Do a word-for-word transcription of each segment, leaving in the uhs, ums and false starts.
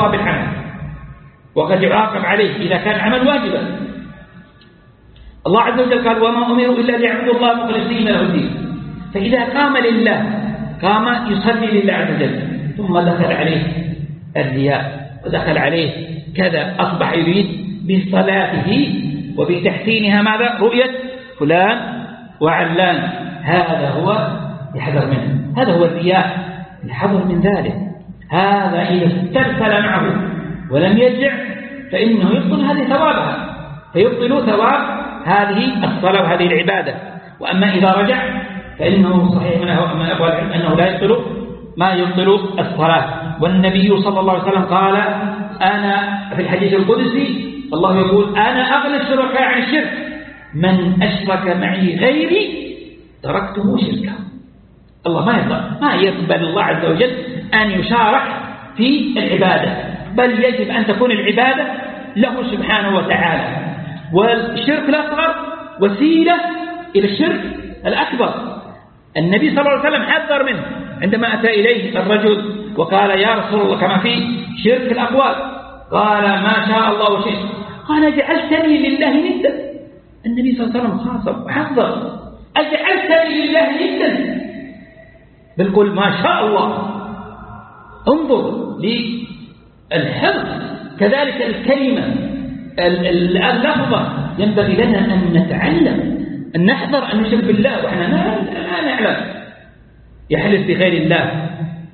ثواب العمل، وقد يعاقب عليه إذا كان العمل واجبا. الله عز وجل قال وما أمروا إلا ليعبدوا الله مخلصين له الدين. فإذا قام لله، قام يصلي لله عز وجل، ثم دخل عليه الرياء ودخل عليه كذا، أصبح يريد بصلاته وبتحسينها ماذا؟ رؤية فلان وعلان، هذا هو يحذر منه، هذا هو الرياء، الحذر من ذلك. هذا إذا استرسل معه ولم يرجع فإنه يبطل هذه ثوابها، فيبطل ثواب هذه الصلاة وهذه العبادة. وأما إذا رجع فإنه صحيح من أبواب العلم أنه لا يبطل ما يبطل الصلاة. والنبي صلى الله عليه وسلم قال أنا في الحديث القدسي الله يقول أنا أغنى الشركاء عن الشرك، من أشرك معي غيري تركته شركا. الله ما يقبل ما يقبل الله عز وجل أن يشارك في العبادة، بل يجب أن تكون العبادة له سبحانه وتعالى. والشرك الأصغر وسيلة إلى الشرك الأكبر. النبي صلى الله عليه وسلم حذر منه عندما أتى إليه الرجل وقال يا رسول الله كما في شرك الأقوال، قال ما شاء الله وشئت، قال جعلتني لله ندا. النبي صلى الله عليه وسلم خاصم وحذر، أجعلتني لله ندا، بل قل ما شاء الله. انظر للحفظ. كذلك الكلمة اللفظة ينبغي لنا أن نتعلم أن نحذر أن نشرك بالله وإحنا لا نعلم، يحلف بغير الله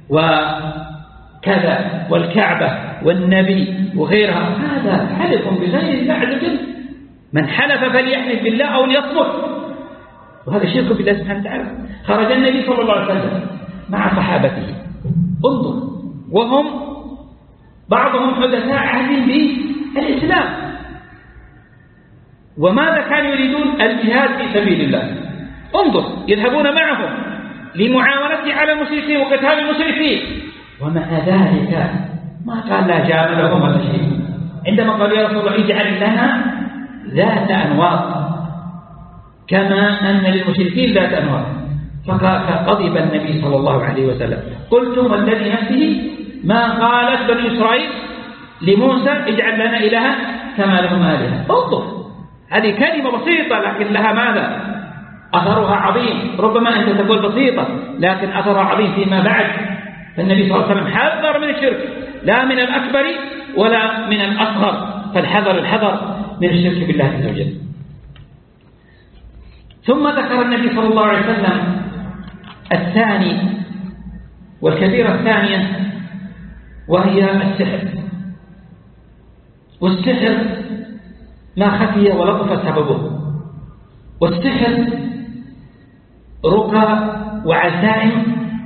وكذا والكعبة والنبي وغيرها، هذا حلف بغير الله عز وجل. من حلف فليحلف بالله أو ليصمت، وهذا شرك بالله سبحانه وتعالى. خرج النبي صلى الله عليه وسلم مع صحابته، انظر، وهم بعضهم حدثاء عهد بالإسلام، وماذا كانوا يريدون؟ الجهاد في سبيل الله. انظر، يذهبون معهم لمعاونته على المشركين وقتال المشركين، ومع ذلك ما قال لا جاب لهم ولا شيء. عندما قال يا رسول الله اجعل لنا ذات أنواط كما أن للمشركين ذات أنواط، فغضب النبي صلى الله عليه وسلم. قلتم والذي نفسه ما قالت بني إسرائيل لموسى اجعل لنا إلها كما لهم آلهة. انظر، هذه كلمة بسيطة لكن لها ماذا؟ أثرها عظيم. ربما أنت تقول بسيطة لكن أثرها عظيم فيما بعد. فالنبي صلى الله عليه وسلم حذر من الشرك، لا من الأكبر ولا من الأصغر، فالحذر الحذر من الشرك بالله عز وجل. ثم ذكر النبي صلى الله عليه وسلم الثاني والكبيرة الثانية وهي السحر. والسحر ما خفي ولطف سببه، والسحر رقى وعزائم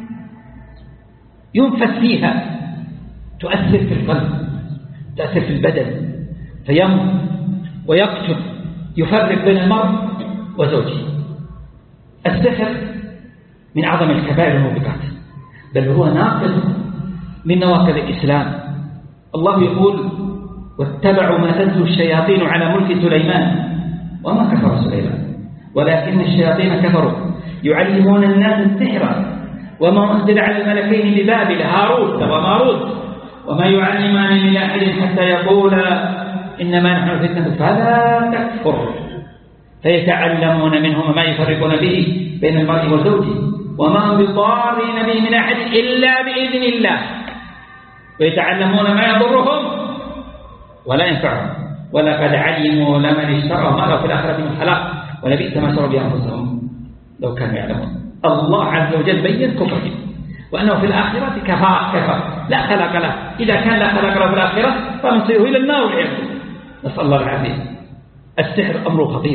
ينفث فيها تؤثر في القلب، تؤثر في البدن، فيموت ويقتل، يفرق بين المرء وزوجه. السحر من أعظم الكبائر الموبقات، بل هو ناقض من نواقض الإسلام. الله يقول واتبعوا ما تتلو الشياطين على ملك سليمان وما كفر سليمان ولكن الشياطين كفروا يعلمون الناس السحر وما أنزل على الملكين ببابل هاروت وماروت وما يعلمان من أحد حتى يقولا إنما نحن فتنة فلا تكفر فيتعلمون منهما ما يفرقون به بين المرء وزوجه وما هم بضارين به من أحد إلا بإذن الله ويتعلمون ما يضرهم ولا ينفعهم ولقد علموا لمن اشترى ما له في الآخرة من خلاق ولبئس ما شروا به أنفسهم لو كانوا يعلمون. الله عز وجل بين كفره وأنه في الآخرة كفى كفى لا خلق له. إذا كان لا خلق له في الآخرة فنصيره إلى النار والعياذ بالله، نسأل الله العافية. السحر أمره خطير.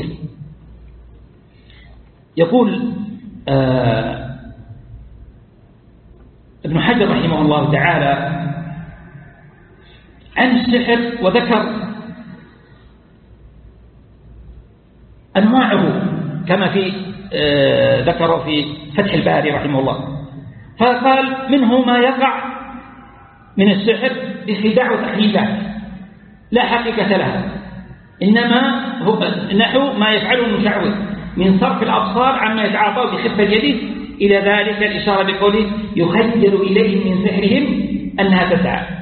يقول آه ابن حجر رحمه الله تعالى عن السحر وذكر أنواعه كما في آه ذكر في فتح الباري رحمه الله، فقال منه ما يقع من السحر بخداع وتحريفات لا حقيقة لها، إنما هو نحو ما يفعله المشعوذ من صرف الأبصار عما يتعاطاه بخفة يده إلى ذلك الإشارة بقوله يخيل إليه من سحرهم أنها تسعى.